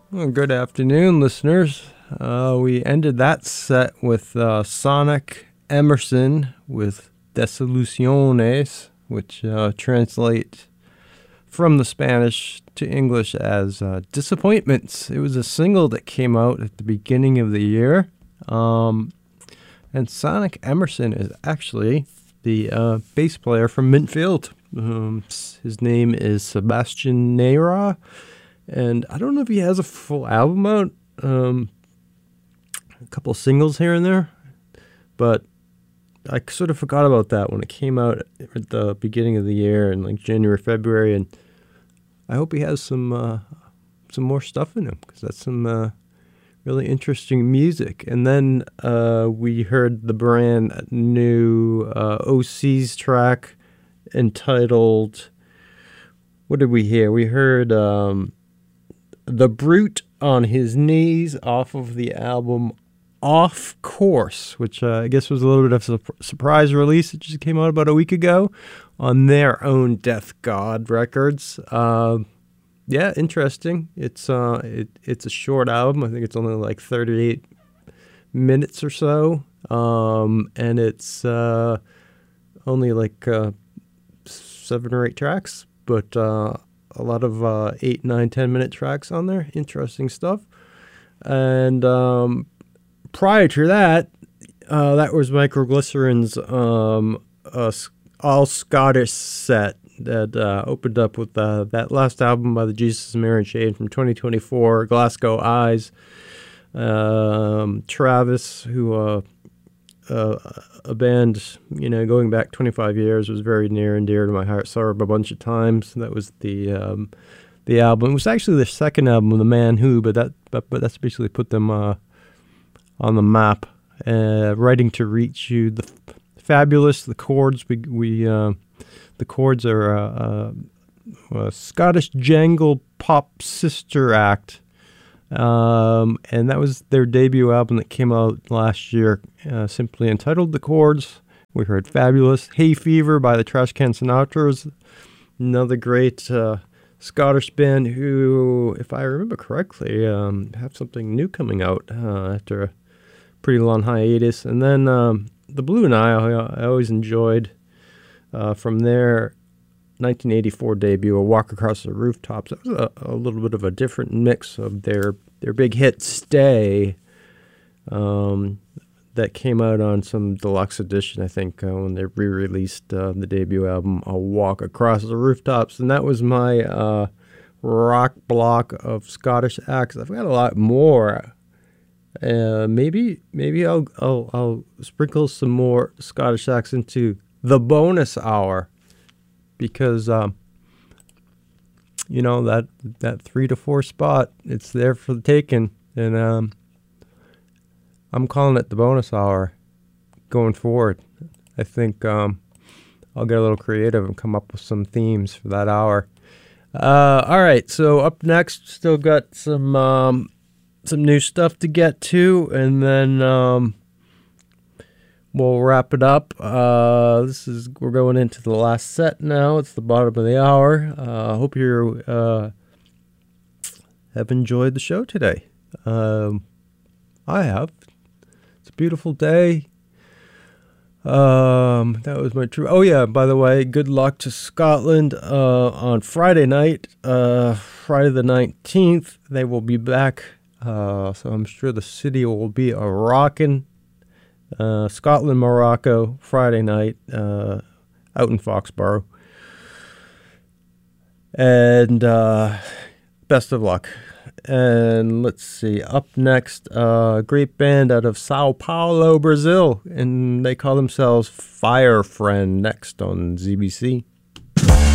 Well, good afternoon, listeners. We ended that set with Sonic Emerson with Desilusiones, which translates from the Spanish to English as Disappointments. It was a single that came out at the beginning of the year. And Sonic Emerson is actually the bass player from Mintfield. His name is Sebastian Neyra. And I don't know if he has a full album out, a couple of singles here and there, but I sort of forgot about that when it came out at the beginning of the year in like January, February, and I hope he has some more stuff in him, because that's some really interesting music. And then we heard the brand new OC's track entitled, what did we hear? We heard The Brute on His Knees off of the album Off Course, which I guess was a little bit of a surprise release. It just came out about a week ago on their own Death God Records. Yeah, interesting. It's a short album. I think it's only like 38 minutes or so, and it's only like 7 or 8 tracks, but a lot of 8, 9, 10-minute tracks on there. Interesting stuff. And prior to that, that was Microglycerin's all Scottish set that opened up with that last album by the Jesus and Mary Chain from 2024, Glasgow Eyes. Travis, who a band, going back 25 years, was very near and dear to my heart. Saw them a bunch of times. That was the album. It was actually the second album of The Man Who, but that's basically put them on the map. Writing to Reach You, the Fabulous. The chords the chords are a Scottish jangle pop sister act. And that was their debut album that came out last year, simply entitled The Chords. We heard Fabulous. Hay Fever by the Trashcan Sinatras, another great Scottish band who, if I remember correctly, have something new coming out after a pretty long hiatus. And then The Blue Nile, I always enjoyed from their 1984 debut, A Walk Across the Rooftops. That was a little bit of a different mix of their big hit Stay that came out on some deluxe edition, I think, when they re-released the debut album, A Walk Across the Rooftops. And that was my rock block of Scottish acts. I've got a lot more. Maybe I'll sprinkle some more Scottish acts into the bonus hour, because that 3 to 4 spot, it's there for the taking, and I'm calling it the bonus hour going forward. I think I'll get a little creative and come up with some themes for that hour. All right, so up next, still got some new stuff to get to, and then we'll wrap it up. We're going into the last set now. It's the bottom of the hour. Hope you have enjoyed the show today. I have. It's a beautiful day. That was my true. Oh yeah, by the way, good luck to Scotland on Friday night, Friday the 19th. They will be back. So I'm sure the city will be a rockin'. Scotland, Morocco, Friday night, out in Foxborough. And best of luck. And let's see, up next, a great band out of Sao Paulo, Brazil, and they call themselves Fire Friend, next on ZBC.